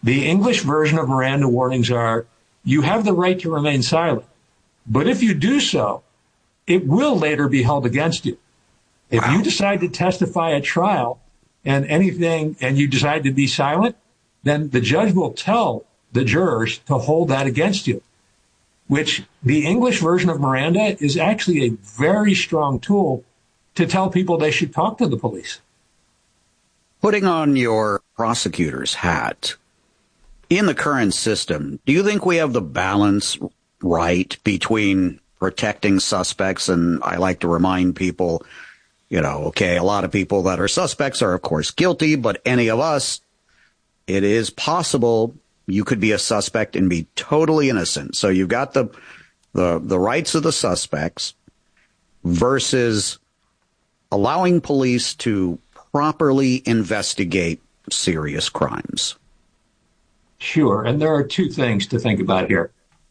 The English version of Miranda warnings are, you have the right to remain silent, but if you do so, it will later be held against you. If you decide to testify at trial and you decide to be silent, then the judge will tell the jurors to hold that against you, which the English version of Miranda is actually a very strong tool to tell people they should talk to the police. Putting on your prosecutor's hat, in the current system, do you think we have the balance right between protecting suspects? And I like to remind people, a lot of people that are suspects are, of course, guilty, but any of us, it is possible you could be a suspect and be totally innocent. So you've got the rights of the suspects versus allowing police to properly investigate serious crimes. Sure. And there are two things to think about here.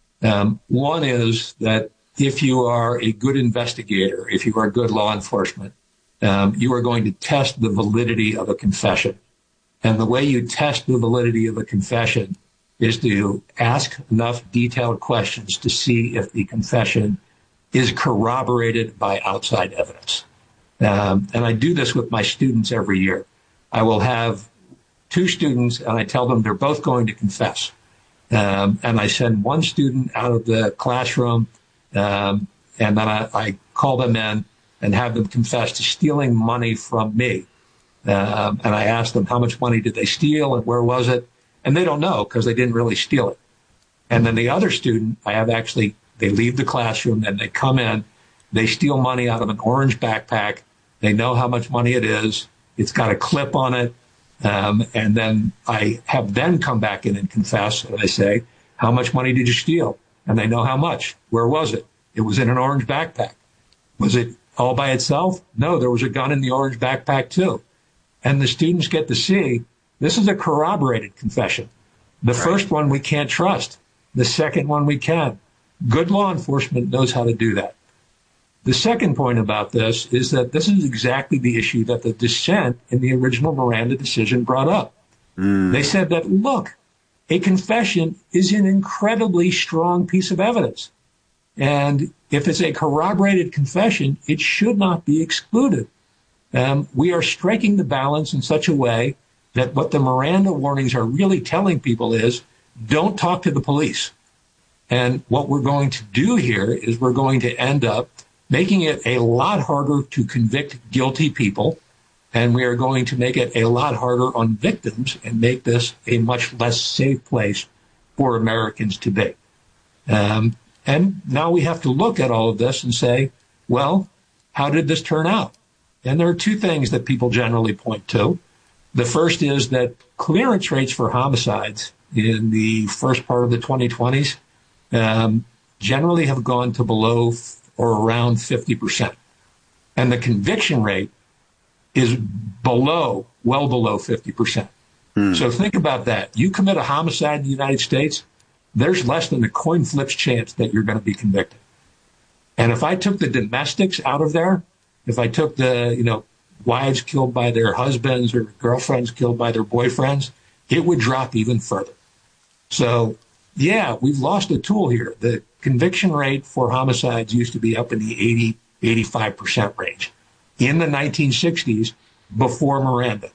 One is that if you are a good investigator, if you are good law enforcement, you are going to test the validity of a confession. And the way you test the validity of a confession is to ask enough detailed questions to see if the confession is corroborated by outside evidence. And I do this with my students every year. I will have two students, and I tell them they're both going to confess. And I send one student out of the classroom, and then I call them in and have them confess to stealing money from me. And I ask them how much money did they steal and where was it? And they don't know because they didn't really steal it. And then the other student, they leave the classroom and they come in, they steal money out of an orange backpack. They know how much money it is. It's got a clip on it. And then I have them come back in and confess. And I say, how much money did you steal? And they know how much. Where was it? It was in an orange backpack. Was it all by itself? No, there was a gun in the orange backpack too. And the students get to see this is a corroborated confession. The first one we can't trust. The second one we can. Good law enforcement knows how to do that. The second point about this is that this is exactly the issue that the dissent in the original Miranda decision brought up. They said that, look, a confession is an incredibly strong piece of evidence. And if it's a corroborated confession, it should not be excluded. We are striking the balance in such a way that what the Miranda warnings are really telling people is, don't talk to the police. And what we're going to do here is we're going to end up making it a lot harder to convict guilty people, and we are going to make it a lot harder on victims and make this a much less safe place for Americans to be. And now we have to look at all of this and say, well, how did this turn out? And there are two things that people generally point to. The first is that clearance rates for homicides in the first part of the 2020s generally have gone to below or around 50%. And the conviction rate is well below 50%. So think about that. You commit a homicide in the United States, there's less than a coin flip's chance that you're going to be convicted. And if I took the domestics out of there, if I took the, wives killed by their husbands or girlfriends killed by their boyfriends, it would drop even further. So, yeah, we've lost a tool here. The conviction rate for homicides used to be up in the 85% range in the 1960s before Miranda.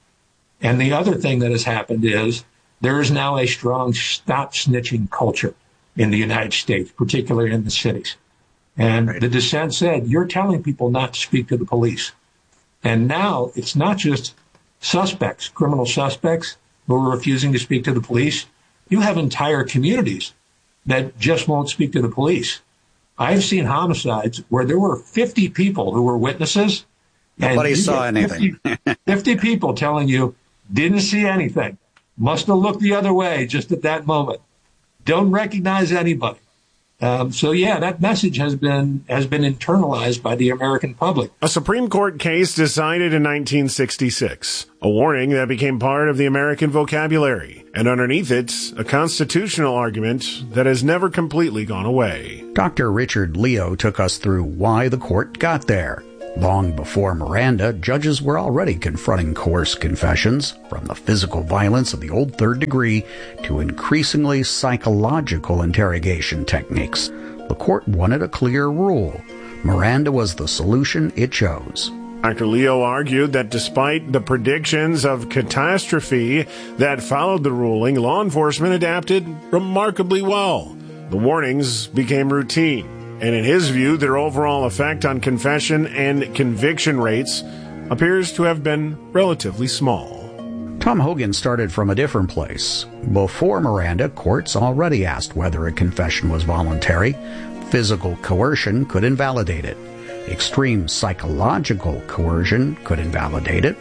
And the other thing that has happened is there is now a strong stop snitching culture in the United States, particularly in the cities. And the dissent said, you're telling people not to speak to the police. And now it's not just suspects, criminal suspects who are refusing to speak to the police. You have entire communities that just won't speak to the police. I've seen homicides where there were 50 people who were witnesses. Nobody saw anything. 50 people telling you, didn't see anything. Must have looked the other way just at that moment. Don't recognize anybody. So that message has been internalized by the American public. A Supreme Court case decided in 1966, a warning that became part of the American vocabulary, and underneath it, a constitutional argument that has never completely gone away. Dr. Richard Leo took us through why the court got there. Long before Miranda, judges were already confronting coarse confessions, from the physical violence of the old third degree to increasingly psychological interrogation techniques. The court wanted a clear rule. Miranda was the solution it chose. Dr. Leo argued that despite the predictions of catastrophe that followed the ruling, law enforcement adapted remarkably well. The warnings became routine, and in his view, their overall effect on confession and conviction rates appears to have been relatively small. Tom Hogan started from a different place. Before Miranda, courts already asked whether a confession was voluntary. Physical coercion could invalidate it. Extreme psychological coercion could invalidate it.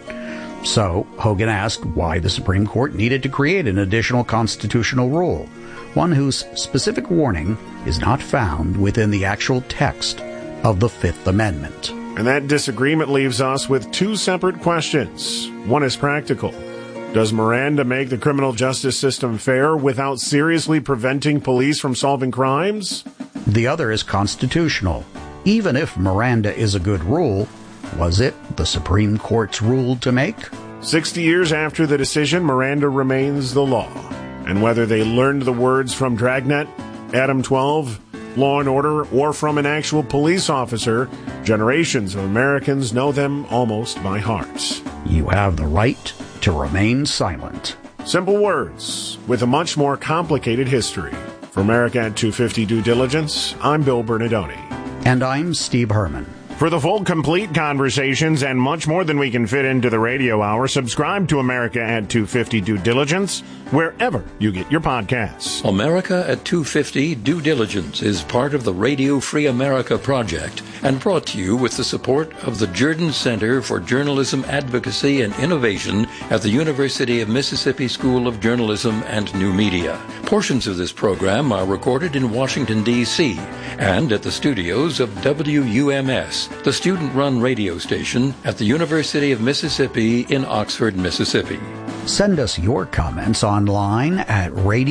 So, Hogan asked why the Supreme Court needed to create an additional constitutional rule, one whose specific warning is not found within the actual text of the Fifth Amendment. And that disagreement leaves us with two separate questions. One is practical. Does Miranda make the criminal justice system fair without seriously preventing police from solving crimes? The other is constitutional. Even if Miranda is a good rule, was it the Supreme Court's rule to make? 60 years after the decision, Miranda remains the law. And whether they learned the words from Dragnet, Adam 12, Law and Order, or from an actual police officer, generations of Americans know them almost by heart. You have the right to remain silent. Simple words with a much more complicated history. For America at 250 Due Diligence, I'm Bill Bernardoni. And I'm Steve Herman. For the full, complete conversations and much more than we can fit into the radio hour, subscribe to America at 250 Due Diligence wherever you get your podcasts. America at 250 Due Diligence is part of the Radio Free America project and brought to you with the support of the Jordan Center for Journalism Advocacy and Innovation at the University of Mississippi School of Journalism and New Media. Portions of this program are recorded in Washington, D.C. and at the studios of WUMS, the student-run radio station at the University of Mississippi in Oxford, Mississippi. Send us your comments online at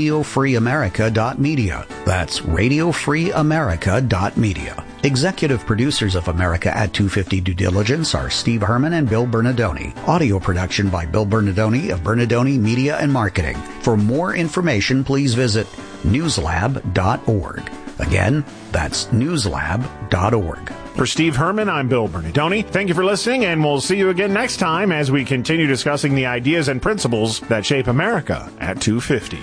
radiofreeamerica.media. That's radiofreeamerica.media. Executive producers of America at 250 Due Diligence are Steve Herman and Bill Bernardoni. Audio production by Bill Bernardoni of Bernardoni Media and Marketing. For more information, please visit newslab.org. Again, that's newslab.org. For Steve Herman, I'm Bill Bernardoni. Thank you for listening, and we'll see you again next time as we continue discussing the ideas and principles that shape America at 250.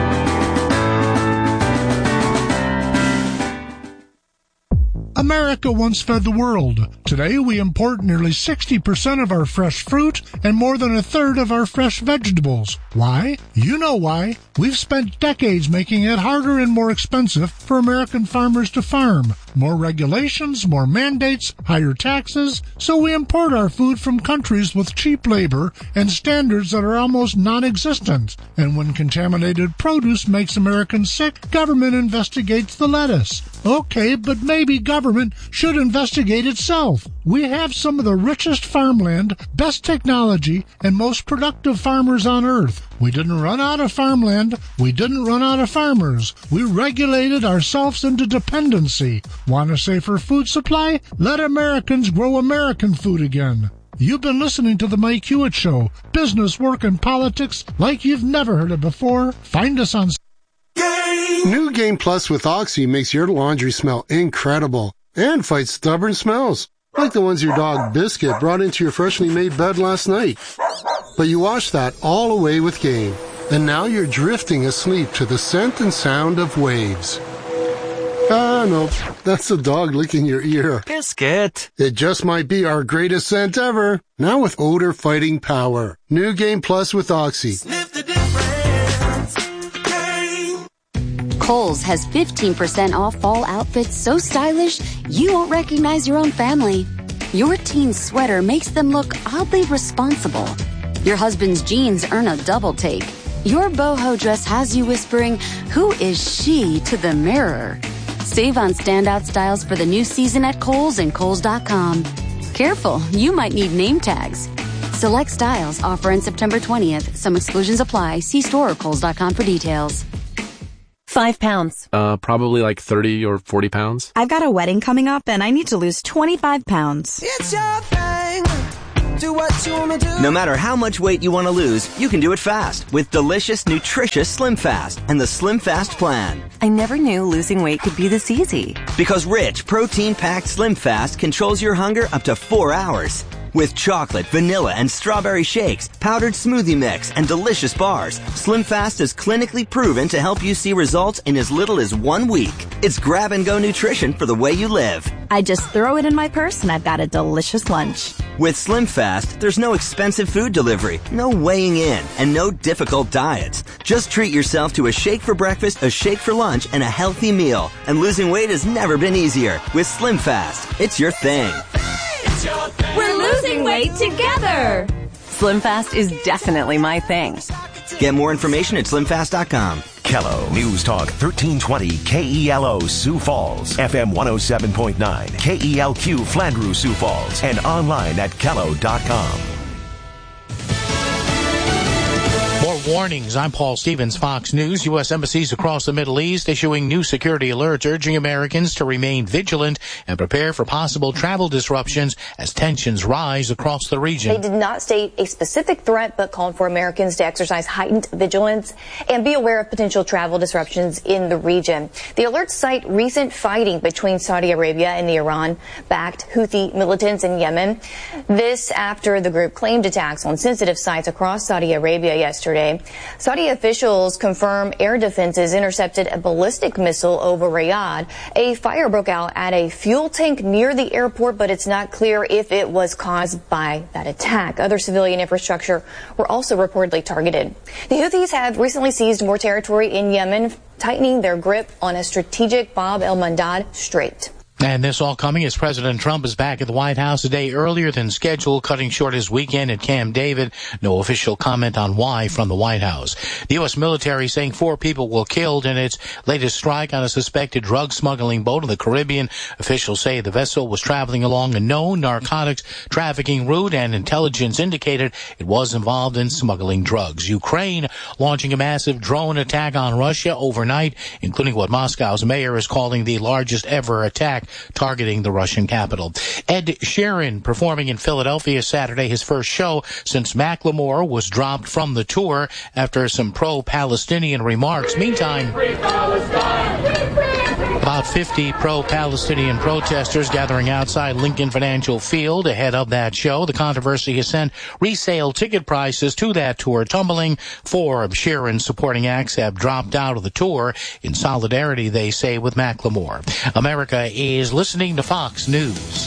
America once fed the world. Today, we import nearly 60% of our fresh fruit and more than a third of our fresh vegetables. Why? You know why. We've spent decades making it harder and more expensive for American farmers to farm. More regulations, more mandates, higher taxes, so we import our food from countries with cheap labor and standards that are almost non-existent. And when contaminated produce makes Americans sick, government investigates the lettuce. Okay, but maybe government should investigate itself. We have some of the richest farmland, best technology, and most productive farmers on earth. We didn't run out of farmland. We didn't run out of farmers. We regulated ourselves into dependency. Want a safer food supply? Let Americans grow American food again. You've been listening to The Mike Hewitt Show. Business, work, and politics like you've never heard it before. Find us on New Game Plus with Oxy makes your laundry smell incredible and fights stubborn smells, like the ones your dog Biscuit brought into your freshly made bed last night. But you washed that all away with Game, and now you're drifting asleep to the scent and sound of waves. Ah, no, that's the dog licking your ear. Biscuit! It just might be our greatest scent ever, now with odor-fighting power. New Game Plus with Oxy. Sniff the difference. Kohl's has 15% off fall outfits so stylish you won't recognize your own family. Your teen's sweater makes them look oddly responsible. Your husband's jeans earn a double take. Your boho dress has you whispering, "Who is she?" to the mirror. Save on standout styles for the new season at Kohl's and Kohl's.com. Careful, you might need name tags. Select styles offer on September 20th. Some exclusions apply. See store or Kohl's.com for details. 5 pounds. Probably like 30 or 40 pounds. I've got a wedding coming up and I need to lose 25 pounds. It's your thing. Do what you want to do. No matter how much weight you want to lose, you can do it fast with delicious, nutritious Slim Fast and the Slim Fast plan. I never knew losing weight could be this easy. Because rich, protein-packed Slim Fast controls your hunger up to 4 hours. With chocolate, vanilla, and strawberry shakes, powdered smoothie mix, and delicious bars, Slim Fast is clinically proven to help you see results in as little as 1 week. It's grab-and-go nutrition for the way you live. I just throw it in my purse and I've got a delicious lunch. With Slim Fast, there's no expensive food delivery, no weighing in, and no difficult diets. Just treat yourself to a shake for breakfast, a shake for lunch, and a healthy meal. And losing weight has never been easier. With Slim Fast, it's your thing. We're losing weight together. Slim Fast is definitely my thing. Get more information at slimfast.com. Kello News Talk 1320 KELO Sioux Falls, FM 107.9 KELQ Flandreau Sioux Falls, and online at kello.com. More warnings. I'm Paul Stevens, Fox News. U.S. embassies across the Middle East issuing new security alerts urging Americans to remain vigilant and prepare for possible travel disruptions as tensions rise across the region. They did not state a specific threat, but called for Americans to exercise heightened vigilance and be aware of potential travel disruptions in the region. The alerts cite recent fighting between Saudi Arabia and the Iran-backed Houthi militants in Yemen. This after the group claimed attacks on sensitive sites across Saudi Arabia yesterday. Saudi officials confirm air defenses intercepted a ballistic missile over Riyadh. A fire broke out at a fuel tank near the airport, but it's not clear if it was caused by that attack. Other civilian infrastructure were also reportedly targeted. The Houthis have recently seized more territory in Yemen, tightening their grip on a strategic Bab el-Mandab Strait. And this all coming as President Trump is back at the White House a day earlier than scheduled, cutting short his weekend at Camp David. No official comment on why from the White House. The U.S. military saying 4 people were killed in its latest strike on a suspected drug smuggling boat in the Caribbean. Officials say the vessel was traveling along a known narcotics trafficking route, and intelligence indicated it was involved in smuggling drugs. Ukraine launching a massive drone attack on Russia overnight, including what Moscow's mayor is calling the largest ever attack targeting the Russian capital. Ed Sheeran performing in Philadelphia Saturday, his first show since Macklemore was dropped from the tour after some pro-Palestinian remarks. Meantime, about 50 pro-Palestinian protesters gathering outside Lincoln Financial Field ahead of that show. The controversy has sent resale ticket prices to that tour tumbling. 4 of Sheeran's supporting acts have dropped out of the tour in solidarity, they say, with Macklemore. America is listening to Fox News.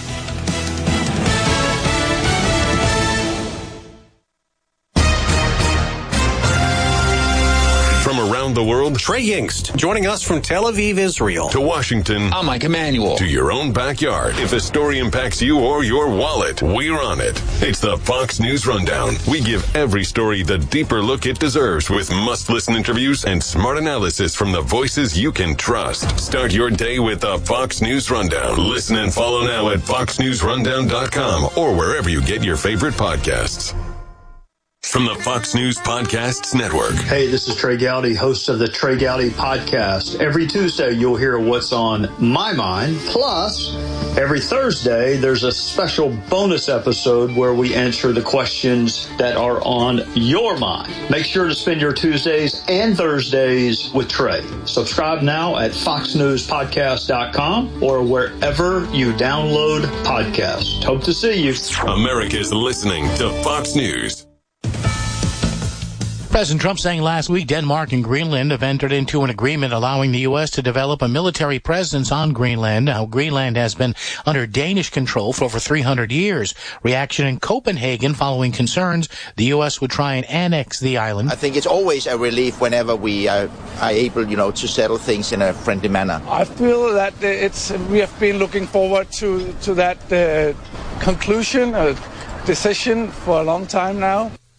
From around the world, Trey Yingst, joining us from Tel Aviv, Israel. To Washington, I'm Mike Emanuel. To your own backyard. If a story impacts you or your wallet, we're on it. It's the Fox News Rundown. We give every story the deeper look it deserves with must-listen interviews and smart analysis from the voices you can trust. Start your day with the Fox News Rundown. Listen and follow now at foxnewsrundown.com or wherever you get your favorite podcasts. From the Fox News Podcasts Network. Hey, this is Trey Gowdy, host of the Trey Gowdy Podcast. Every Tuesday, you'll hear what's on my mind. Plus, every Thursday, there's a special bonus episode where we answer the questions that are on your mind. Make sure to spend your Tuesdays and Thursdays with Trey. Subscribe now at foxnewspodcast.com or wherever you download podcasts. Hope to see you. America's listening to Fox News. President Trump saying last week Denmark and Greenland have entered into an agreement allowing the U.S. to develop a military presence on Greenland. Now, Greenland has been under Danish control for over 300 years. Reaction in Copenhagen following concerns the U.S. would try and annex the island. I think it's always a relief whenever we are able, to settle things in a friendly manner. I feel that we have been looking forward to that conclusion, decision for a long time now.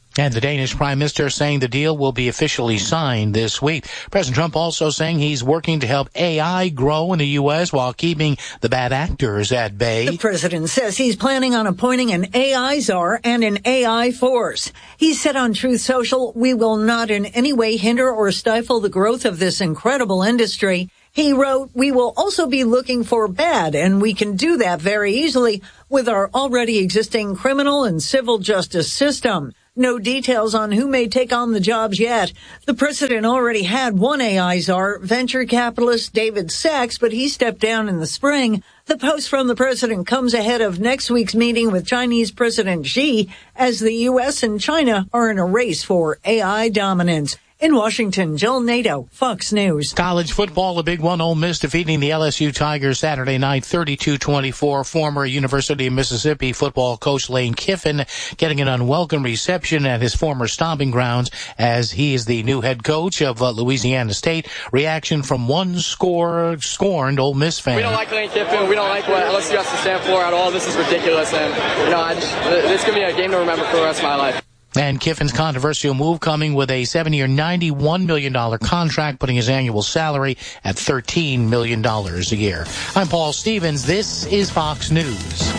And the Danish Prime Minister saying the deal will be officially signed this week. President Trump also saying he's working to help AI grow in the U.S. while keeping the bad actors at bay. The president says he's planning on appointing an AI czar and an AI force. He said on Truth Social, "We will not in any way hinder or stifle the growth of this incredible industry." He wrote, "We will also be looking for bad, and we can do that very easily with our already existing criminal and civil justice system." No details on who may take on the jobs yet. The president already had one AI czar, venture capitalist David Sachs, but he stepped down in the spring. The post from the president comes ahead of next week's meeting with Chinese President Xi, as the U.S. and China are in a race for AI dominance. In Washington, Jill Nato, Fox News. College football, a big one. Ole Miss defeating the LSU Tigers Saturday night, 32-24. Former University of Mississippi football coach Lane Kiffin getting an unwelcome reception at his former stomping grounds as he is the new head coach of Louisiana State. Reaction from one scorned Ole Miss fan. We don't like Lane Kiffin. We don't like what LSU has to stand for at all. This is ridiculous. And, this could be a game to remember for the rest of my life. And Kiffin's controversial move coming with a 7-year, $91 million contract, putting his annual salary at $13 million a year. I'm Paul Stevens. This is Fox News.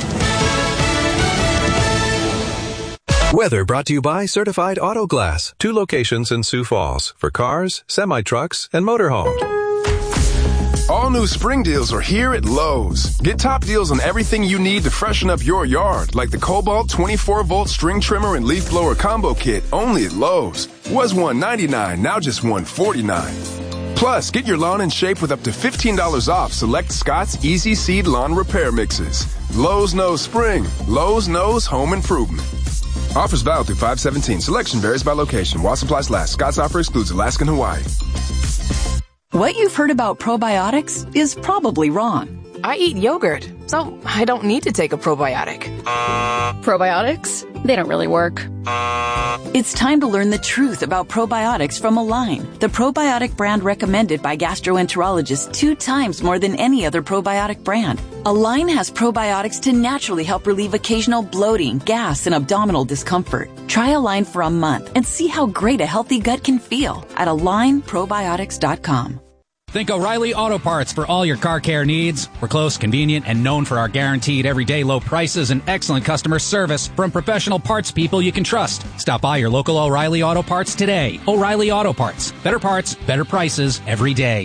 Weather brought to you by Certified Auto Glass. 2 locations in Sioux Falls for cars, semi-trucks, and motorhomes. All new spring deals are here at Lowe's. Get top deals on everything you need to freshen up your yard, like the Cobalt 24-volt string trimmer and leaf blower combo kit, only at Lowe's. Was $199, now just $149. Plus, get your lawn in shape with up to $15 off select Scott's Easy Seed Lawn Repair Mixes. Lowe's knows spring. Lowe's knows home improvement. Offers valid through 5/17. Selection varies by location. While supplies last. Scott's offer excludes Alaska and Hawaii. What you've heard about probiotics is probably wrong. I eat yogurt, so I don't need to take a probiotic. Probiotics? They don't really work. It's time to learn the truth about probiotics from Align, the probiotic brand recommended by gastroenterologists 2 times more than any other probiotic brand. Align has probiotics to naturally help relieve occasional bloating, gas, and abdominal discomfort. Try Align for a month and see how great a healthy gut can feel at AlignProbiotics.com. Think O'Reilly Auto Parts for all your car care needs. We're close, convenient, and known for our guaranteed everyday low prices and excellent customer service from professional parts people you can trust. Stop by your local O'Reilly Auto Parts today. O'Reilly Auto Parts. Better parts, better prices every day.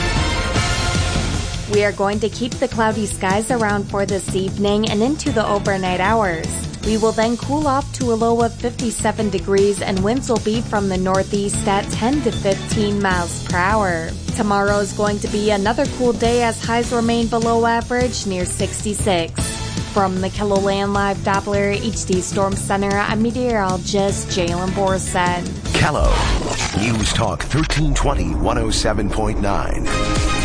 We are going to keep the cloudy skies around for this evening and into the overnight hours. We will then cool off to a low of 57 degrees and winds will be from the northeast at 10 to 15 miles per hour. Tomorrow is going to be another cool day as highs remain below average near 66. From the KELOLAND Live Doppler HD Storm Center, I'm meteorologist Jalen Borson. KELO News Talk 1320 107.9.